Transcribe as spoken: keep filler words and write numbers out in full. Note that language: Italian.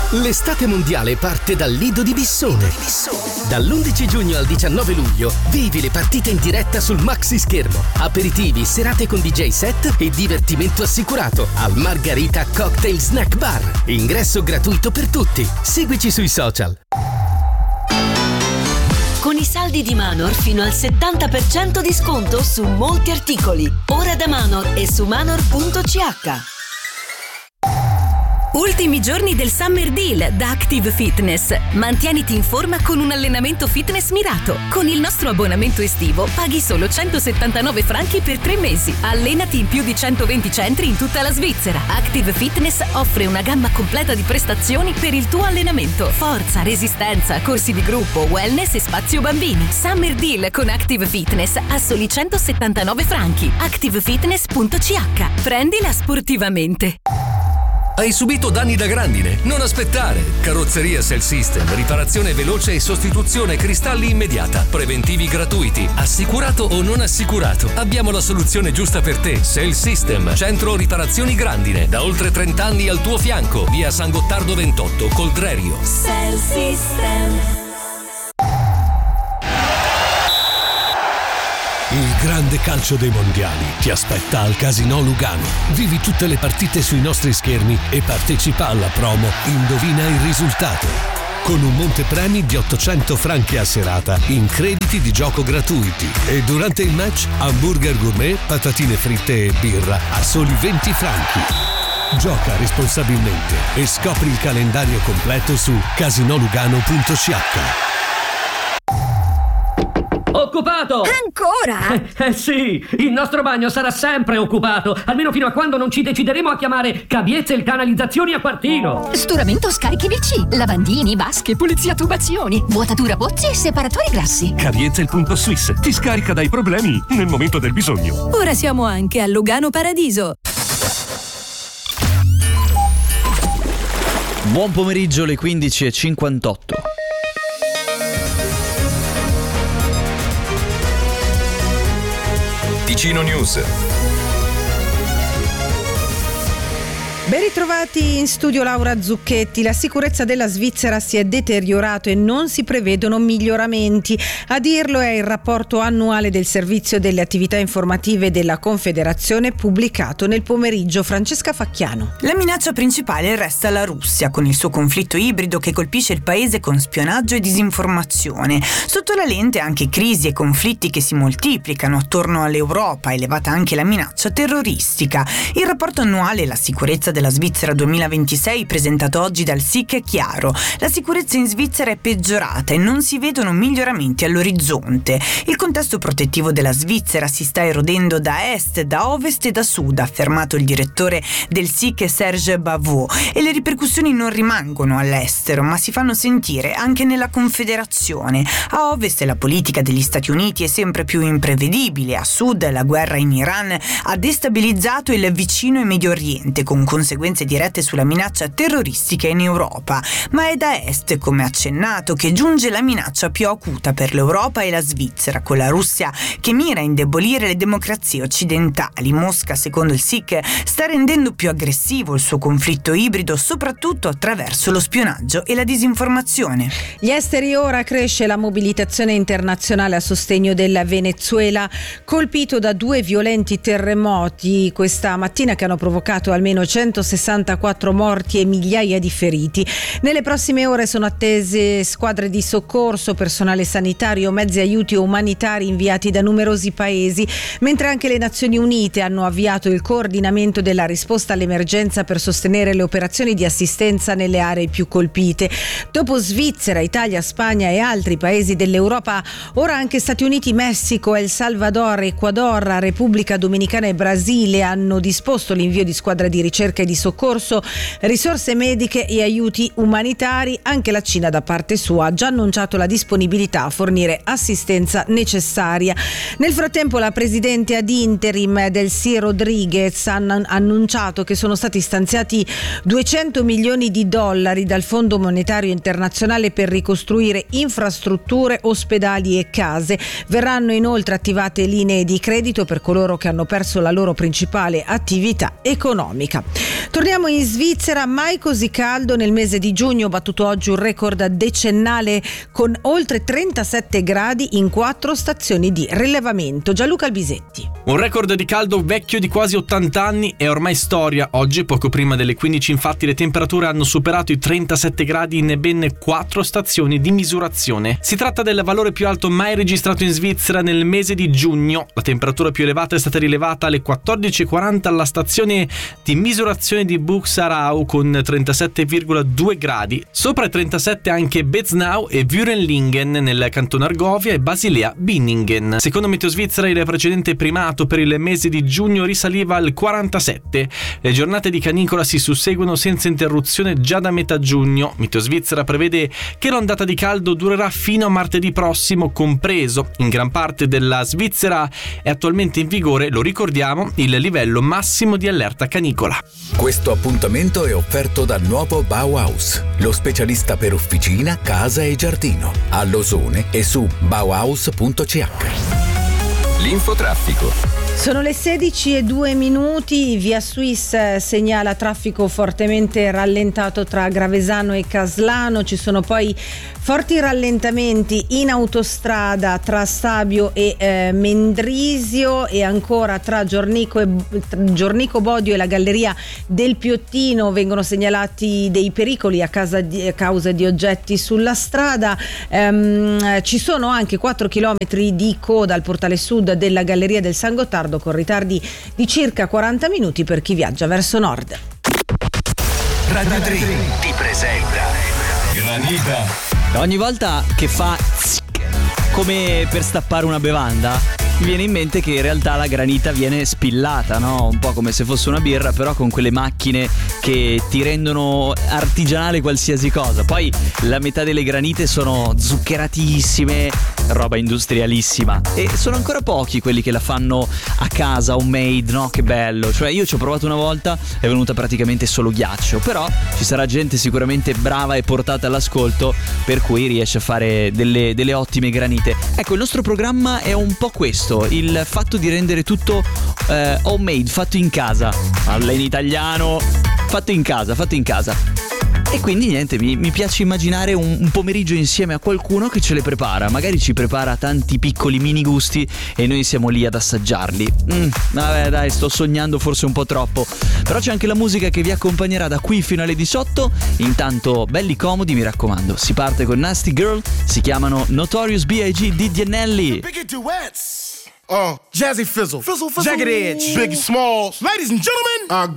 L'estate mondiale parte dal Lido di Bissone. Dall'undici giugno al diciannove luglio vivi le partite in diretta sul maxi schermo. Aperitivi, serate con D J set e divertimento assicurato al Margarita Cocktail Snack Bar. Ingresso gratuito per tutti. Seguici sui social. Con i saldi di Manor fino al settanta per cento di sconto su molti articoli. Ora da Manor e su manor punto c h. Ultimi giorni del Summer Deal da Active Fitness. Mantieniti in forma con un allenamento fitness mirato. Con il nostro abbonamento estivo paghi solo centosettantanove franchi per tre mesi. Allenati in più di centoventi centri in tutta la Svizzera. Active Fitness offre una gamma completa di prestazioni per il tuo allenamento. Forza, resistenza, corsi di gruppo, wellness e spazio bambini. Summer Deal con Active Fitness a soli centosettantanove franchi. active fitness punto c h. Prendila sportivamente. Hai subito danni da grandine? Non aspettare! Carrozzeria Cell System, riparazione veloce e sostituzione cristalli immediata. Preventivi gratuiti, assicurato o non assicurato. Abbiamo la soluzione giusta per te. Cell System, centro riparazioni grandine. Da oltre trenta anni al tuo fianco. Via San Gottardo ventotto, Coldrerio. Cell System. Il grande calcio dei mondiali ti aspetta al Casinò Lugano. Vivi tutte le partite sui nostri schermi e partecipa alla promo Indovina il risultato. Con un montepremi di ottocento franchi a serata in crediti di gioco gratuiti. E durante il match hamburger gourmet, patatine fritte e birra a soli venti franchi. Gioca responsabilmente e scopri il calendario completo su casinolugano punto c h. Occupato! Ancora? Eh, eh sì, il nostro bagno sarà sempre occupato, almeno fino a quando non ci decideremo a chiamare Caviezze e Canalizzazioni a Quartino. Sturamento scarichi V C, lavandini, vasche, pulizia tubazioni, vuotatura pozzi e separatori grassi. Caviezze il punto Swiss ti scarica dai problemi nel momento del bisogno. Ora siamo anche a Lugano Paradiso. Buon pomeriggio, le quindici e cinquantotto. Ticino News. Ben ritrovati in studio Laura Zucchetti. La sicurezza della Svizzera si è deteriorato e non si prevedono miglioramenti. A dirlo è il rapporto annuale del Servizio delle Attività Informative della Confederazione pubblicato nel pomeriggio. Francesca Facchiano. La minaccia principale resta la Russia, con il suo conflitto ibrido che colpisce il paese con spionaggio e disinformazione. Sotto la lente anche crisi e conflitti che si moltiplicano attorno all'Europa, elevata anche la minaccia terroristica. Il rapporto annuale La sicurezza della Svizzera duemilaventisei, presentato oggi dal S I C, è chiaro. La sicurezza in Svizzera è peggiorata e non si vedono miglioramenti all'orizzonte. Il contesto protettivo della Svizzera si sta erodendo da est, da ovest e da sud, ha affermato il direttore del S I C Serge Bavot, e le ripercussioni non rimangono all'estero, ma si fanno sentire anche nella Confederazione. A ovest la politica degli Stati Uniti è sempre più imprevedibile, a sud la guerra in Iran ha destabilizzato il vicino e Medio Oriente, con conseguenze dirette sulla minaccia terroristica in Europa, ma è da est, come accennato, che giunge la minaccia più acuta per l'Europa e la Svizzera, con la Russia che mira a indebolire le democrazie occidentali. Mosca, secondo il S I C, sta rendendo più aggressivo il suo conflitto ibrido, soprattutto attraverso lo spionaggio e la disinformazione. Gli esteri. Ora cresce la mobilitazione internazionale a sostegno del Venezuela, colpito da due violenti terremoti questa mattina che hanno provocato almeno centosessantaquattro morti e migliaia di feriti. Nelle prossime ore sono attese squadre di soccorso, personale sanitario, mezzi aiuti umanitari inviati da numerosi paesi, mentre anche le Nazioni Unite hanno avviato il coordinamento della risposta all'emergenza per sostenere le operazioni di assistenza nelle aree più colpite. Dopo Svizzera, Italia, Spagna e altri paesi dell'Europa, ora anche Stati Uniti, Messico, El Salvador, Ecuador, Repubblica Dominicana e Brasile hanno disposto l'invio di squadre di ricerca e di soccorso, risorse mediche e aiuti umanitari. Anche la Cina, da parte sua, ha già annunciato la disponibilità a fornire assistenza necessaria. Nel frattempo la presidente ad interim del S I E Rodriguez ha annunciato che sono stati stanziati duecento milioni di dollari dal Fondo Monetario Internazionale per ricostruire infrastrutture, ospedali e case. Verranno inoltre attivate linee di credito per coloro che hanno perso la loro principale attività economica. Torniamo in Svizzera, mai così caldo nel mese di giugno, battuto oggi un record decennale con oltre trentasette gradi in quattro stazioni di rilevamento. Gianluca Albisetti. Un record di caldo vecchio di quasi ottanta anni è ormai storia. Oggi, poco prima delle quindici, infatti, le temperature hanno superato i trentasette gradi in ben quattro stazioni di misurazione. Si tratta del valore più alto mai registrato in Svizzera nel mese di giugno. La temperatura più elevata è stata rilevata alle quattordici e quaranta alla stazione di misurazione di Buxarau con trentasette virgola due gradi. Sopra i trentasette anche Beznau e Würenlingen nel canton Argovia e Basilea-Binningen. Secondo Meteo Svizzera il precedente primato per il mese di giugno risaliva al quarantasette. Le giornate di canicola si susseguono senza interruzione già da metà giugno. Meteo Svizzera prevede che l'ondata di caldo durerà fino a martedì prossimo compreso. In gran parte della Svizzera è attualmente in vigore, lo ricordiamo, il livello massimo di allerta canicola. Questo appuntamento è offerto dal nuovo Bauhaus, lo specialista per officina, casa e giardino. A Losone e su bauhaus punto c h. L'infotraffico. Sono le sedici e due minuti, via Swiss segnala traffico fortemente rallentato tra Gravesano e Caslano, ci sono poi forti rallentamenti in autostrada tra Stabio e eh, Mendrisio e ancora tra Giornico, e, Giornico Bodio e la Galleria del Piottino vengono segnalati dei pericoli a, casa di, a causa di oggetti sulla strada. Ehm, ci sono anche quattro chilometri di coda al portale sud della Galleria del San Gottardo con ritardi di circa quaranta minuti per chi viaggia verso nord. Radio tre ti presenta Granita. Ogni volta che fa come per stappare una bevanda mi viene in mente che in realtà la granita viene spillata, no? Un po' come se fosse una birra, però con quelle macchine che ti rendono artigianale qualsiasi cosa. Poi la metà delle granite sono zuccheratissime, roba industrialissima, e sono ancora pochi quelli che la fanno a casa, homemade, no? Che bello. Cioè io ci ho provato una volta, è venuta praticamente solo ghiaccio, però ci sarà gente sicuramente brava e portata all'ascolto per cui riesce a fare delle, delle ottime granite. Ecco, il nostro programma è un po' questo, il fatto di rendere tutto eh, homemade, fatto in casa, parla in italiano, fatto in casa, fatto in casa. E quindi niente, mi, mi piace immaginare un, un pomeriggio insieme a qualcuno che ce le prepara. Magari ci prepara tanti piccoli mini gusti e noi siamo lì ad assaggiarli. Mm, vabbè dai, sto sognando forse un po' troppo. Però c'è anche la musica che vi accompagnerà da qui fino alle diciotto. Intanto belli comodi, mi raccomando. Si parte con Nasty Girl, si chiamano Notorious B I G Diddy Anelli. Uh, Jazzy Fizzle, Fizzle, Fizzle, Jagged Edge, Biggie Smalls. Ladies and gentlemen, our